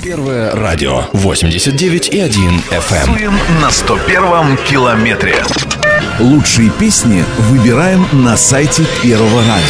Первое радио 89,1 FM. На 101-м километре. Лучшие песни выбираем на сайте Первого радио.